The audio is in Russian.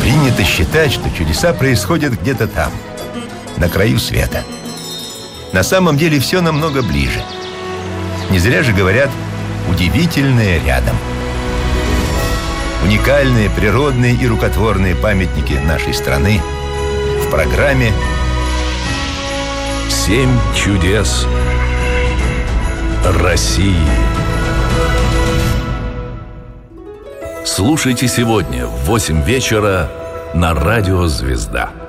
Принято считать, что чудеса происходят где-то там, на краю света. На самом деле все намного ближе. Не зря же говорят «удивительное рядом». Уникальные природные и рукотворные памятники нашей страны в программе «7 чудес России». Слушайте сегодня в 8 вечера на Радио «Звезда».